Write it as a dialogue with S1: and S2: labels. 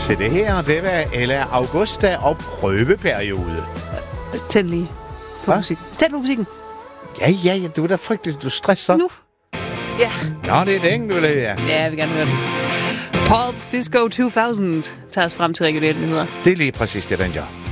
S1: Se det her, det var Ella Augusta og prøveperiode.
S2: Tænd lige på musikken. Tænd på musikken.
S1: Ja, du er da frygteligt, du stresser.
S2: Nu. Ja.
S1: Nå, det er den, du vil høre.
S2: Ja, jeg vil gerne høre den. Pulps Disco 2000 tager os frem til regionale nyheder.
S1: Det er lige præcis det, den gør.